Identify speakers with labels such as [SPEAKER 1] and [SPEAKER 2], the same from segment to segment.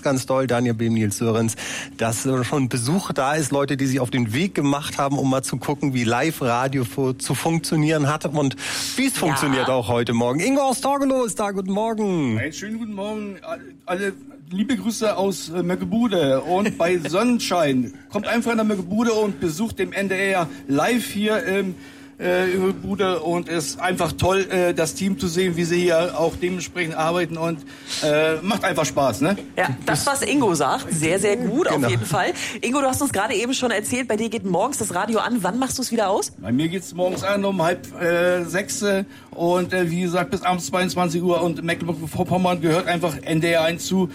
[SPEAKER 1] ganz doll, Daniel Behm, Nils Sörens, dass schon Besuch da ist, Leute, die sich auf den Weg gemacht haben, um mal zu gucken, wie Live-Radio zu funktionieren hat und wie es funktioniert auch heute Morgen. Ingo aus Torgelow ist da, guten Morgen.
[SPEAKER 2] Einen schönen guten Morgen, alle liebe Grüße aus Möckebude und bei Sonnenschein. Kommt einfach in der Möckebude und besucht den NDR live hier im Bude und es ist einfach toll, das Team zu sehen, wie sie hier auch dementsprechend arbeiten und macht einfach Spaß, ne?
[SPEAKER 3] Ja, das, was Ingo sagt, sehr, sehr gut, auf jeden Fall. Ingo, du hast uns gerade eben schon erzählt, bei dir geht morgens das Radio an. Wann machst du es wieder aus?
[SPEAKER 2] Bei mir geht's morgens an um 5:30 und wie gesagt bis abends 22 Uhr und Mecklenburg-Vorpommern gehört einfach NDR 1 zu.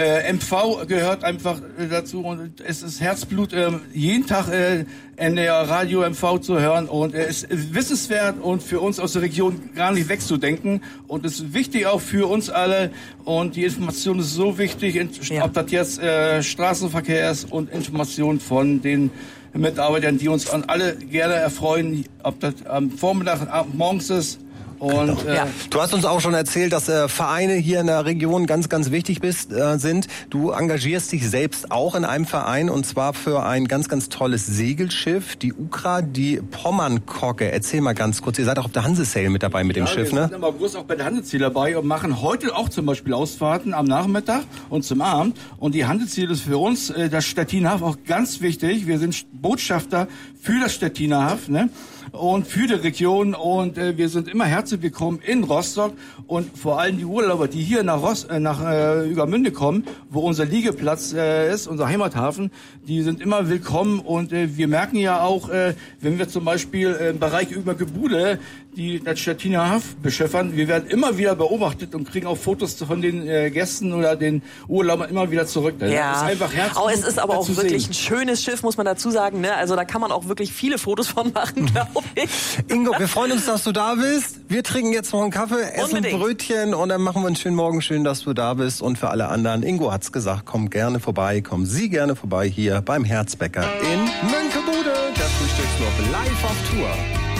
[SPEAKER 2] MV gehört einfach dazu und es ist Herzblut, jeden Tag NDR Radio MV zu hören und es ist wissenswert und für uns aus der Region gar nicht wegzudenken und es ist wichtig auch für uns alle und die Information ist so wichtig, ob das jetzt Straßenverkehr ist und Information von den Mitarbeitern, die uns an alle gerne erfreuen, ob das am Vormittag, morgens ist. Und,
[SPEAKER 1] Du hast uns auch schon erzählt, dass Vereine hier in der Region ganz, ganz wichtig sind. Du engagierst dich selbst auch in einem Verein und zwar für ein ganz, ganz tolles Segelschiff, die UKRA, die Pommernkogge. Erzähl mal ganz kurz, ihr seid auch auf der Hanse-Sail mit dabei mit dem Schiff, ne?
[SPEAKER 2] Wir sind im August auch bei der Hanse-Sail dabei und machen heute auch zum Beispiel Ausfahrten am Nachmittag und zum Abend. Und die Hanse-Sail ist für uns, das Stettiner Haff, auch ganz wichtig. Wir sind Botschafter für das Stettiner Haff, ne? Und für die Region und wir sind immer herzlich willkommen in Rostock und vor allem die Urlauber, die hier nach Uegermünde kommen, wo unser Liegeplatz ist, unser Heimathafen, die sind immer willkommen und wir merken ja auch, wenn wir zum Beispiel im Bereich Uegermünde das Stettiner Haff beschäftigen, wir werden immer wieder beobachtet und kriegen auch Fotos von den Gästen oder den Urlaubern immer wieder zurück. Das ist einfach herzlich.
[SPEAKER 3] Es ist aber auch wirklich ein schönes Schiff, muss man dazu sagen, ne? Also da kann man auch wirklich viele Fotos von machen, glaube ich.
[SPEAKER 1] Ingo, wir freuen uns, dass du da bist. Wir trinken jetzt noch einen Kaffee, essen ein Brötchen und dann machen wir einen schönen Morgen. Schön, dass du da bist. Und für alle anderen, Ingo hat's gesagt, kommen Sie gerne vorbei hier beim Herzbäcker in Mönckebude. Der Frühstücksgruppe live auf Tour.